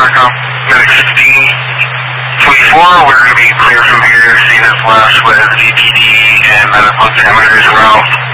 Starcom. Medic 1624, we're going to be clear from here, seeing us last with VPD and medical examiners around.